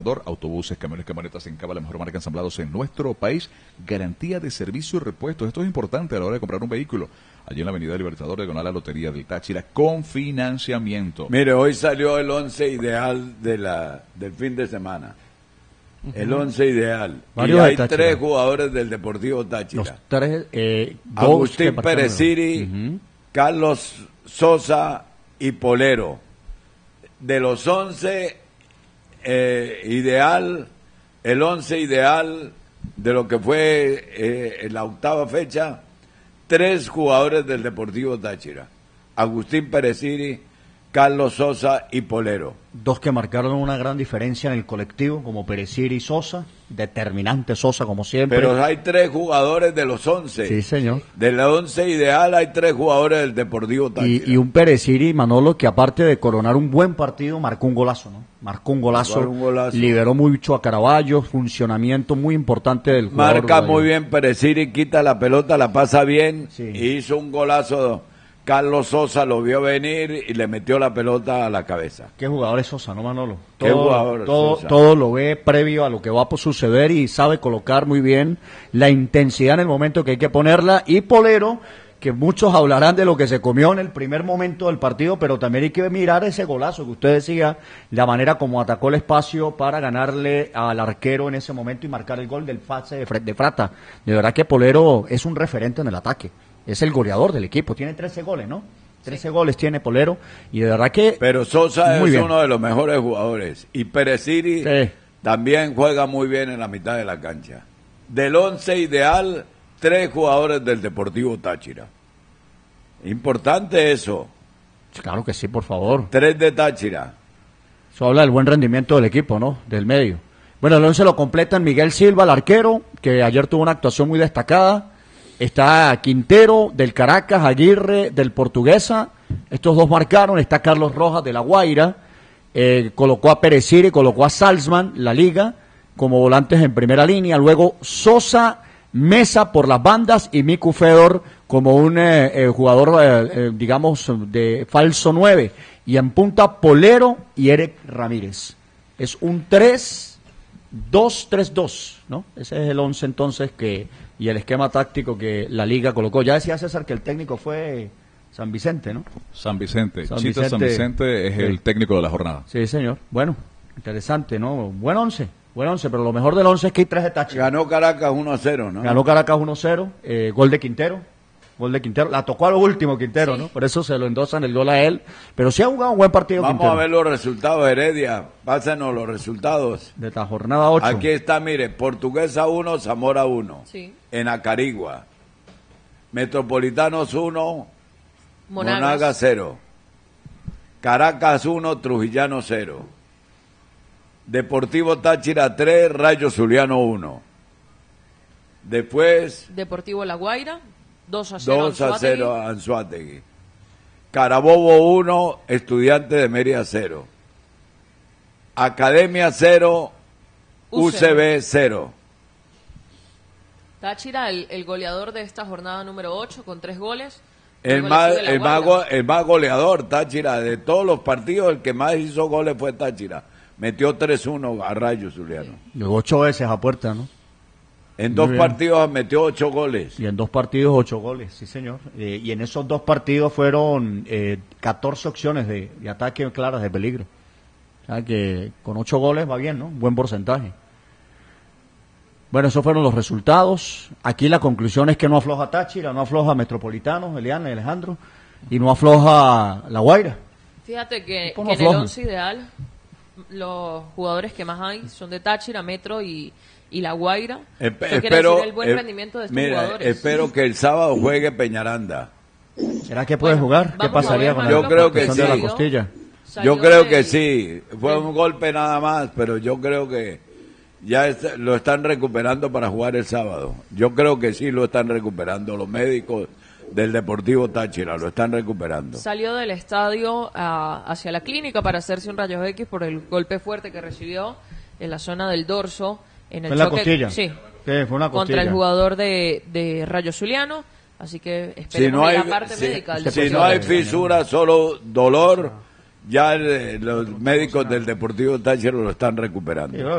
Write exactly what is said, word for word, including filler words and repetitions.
Autobuses, camiones, camionetas en Cava, la mejor marca ensamblados en nuestro país. Garantía de servicio y repuestos. Esto es importante a la hora de comprar un vehículo. Allí en la Avenida Libertador, diagonal a la Lotería del Táchira, con financiamiento. Mire, hoy salió el once ideal de la del fin de semana. Uh-huh. El once ideal. Varios y hay tres jugadores del Deportivo Táchira. Los tres, eh, Agustín Pereciri, uh-huh. Carlos Sosa y Polero. De los once... Eh, ideal, el once ideal de lo que fue eh, en la octava fecha, tres jugadores del Deportivo Táchira: Agustín Pereciri, Carlos Sosa y Polero. Dos que marcaron una gran diferencia en el colectivo, como Pereciri y Sosa, determinante Sosa como siempre. Pero hay tres jugadores de los once. Sí, señor. De la once ideal hay tres jugadores del Deportivo Táchira. Y, y un Pereciri, Manolo, que aparte de coronar un buen partido, marcó un golazo, ¿no? Marcó un golazo, un golazo. Liberó mucho a Caraballo, funcionamiento muy importante del jugador. Marca muy bien Pereciri, quita la pelota, la pasa bien, sí. Y hizo un golazo. Carlos Sosa lo vio venir y le metió la pelota a la cabeza. Qué jugador es Sosa, ¿no, Manolo? Todo, Qué jugador todo, Sosa. Todo lo ve previo a lo que va a suceder y sabe colocar muy bien la intensidad en el momento que hay que ponerla. Y Polero, que muchos hablarán de lo que se comió en el primer momento del partido, pero también hay que mirar ese golazo que usted decía, la manera como atacó el espacio para ganarle al arquero en ese momento y marcar el gol del pase de, de Frata. De verdad que Polero es un referente en el ataque. Es el goleador del equipo, tiene trece goles, ¿no? trece sí. goles tiene Polero, y de verdad que... Pero Sosa es bien. Uno de los mejores jugadores, y Pereciri sí. también juega muy bien en la mitad de la cancha. Del once ideal, tres jugadores del Deportivo Táchira. Importante eso. Claro que sí, por favor. Tres de Táchira. Eso habla del buen rendimiento del equipo, ¿no? Del medio. Bueno, el once lo completan Miguel Silva, el arquero, que ayer tuvo una actuación muy destacada. Está Quintero, del Caracas, Aguirre, del Portuguesa. Estos dos marcaron. Está Carlos Rojas, de La Guaira. Eh, colocó a Pereciri, colocó a Salzman, la Liga, como volantes en primera línea. Luego Sosa, Mesa por las bandas y Miku Fedor como un eh, eh, jugador, eh, eh, digamos, de falso nueve. Y en punta Polero y Eric Ramírez. Es un tres dos tres dos, ¿no? Ese es el once entonces que... y el esquema táctico que la Liga colocó. Ya decía César que el técnico fue San Vicente, ¿no? San Vicente. San Vicente, San Vicente es sí. el técnico de la jornada. Sí, señor. Bueno, interesante, ¿no? Buen once, buen once, pero lo mejor del once es que hay tres de Táchira. Ganó Caracas uno a cero, ¿no? Ganó Caracas uno a cero, eh, gol de Quintero. Gol de Quintero, la tocó a lo último Quintero, sí. ¿no? Por eso se lo endosan el gol a él, pero sí ha jugado un buen partido. Vamos Quintero. A ver los resultados, Heredia, pásenos los resultados. De la jornada ocho. Aquí está, mire, Portuguesa uno, Zamora uno, sí. En Acarigua. Metropolitanos uno, Monagas. Monagas cero. Caracas uno, Trujillano cero. Deportivo Táchira tres, Rayo Zuliano uno. Después... Deportivo La Guaira. dos a cero, dos a cero Anzoátegui. Carabobo uno, Estudiante de Mérida cero. Academia cero, U C B cero. Táchira, el, el goleador de esta jornada número ocho, con tres goles. El más, el, más go, el más goleador, Táchira, de todos los partidos, el que más hizo goles fue Táchira. Metió tres uno a Rayo Zuliano. Sí. Ocho veces a puerta, ¿no? En dos partidos metió ocho goles. Y en dos partidos ocho goles, sí señor. Eh, y en esos dos partidos fueron eh, catorce opciones de, de ataque claras de peligro. O sea que con ocho goles va bien, ¿no? Un buen porcentaje. Bueno, esos fueron los resultados. Aquí la conclusión es que no afloja Táchira, no afloja Metropolitano, Eliana y Alejandro, y no afloja La Guaira. Fíjate que, que en el once ideal los jugadores que más hay son de Táchira, Metro y... y La Guaira. Esp espero, el buen eh, rendimiento de estos mira, jugadores. Espero que el sábado juegue Peñaranda. ¿Será que puede bueno, jugar? ¿Qué pasaría con yo la creo que sí. de la costilla? Yo creo que sí. Fue un golpe nada más, pero yo creo que ya está, lo están recuperando para jugar el sábado. Yo creo que sí lo están recuperando los médicos del Deportivo Táchira, lo están recuperando. Salió del estadio uh, hacia la clínica para hacerse un rayos X por el golpe fuerte que recibió en la zona del dorso. En el ¿Fue choque, la costilla? Sí, sí fue una costilla. Contra el jugador de, de Rayo Zuliano, así que esperemos si no hay, la parte si, médica del si no hay fisura, solo dolor, ya eh, los médicos del Deportivo Táchira lo están recuperando.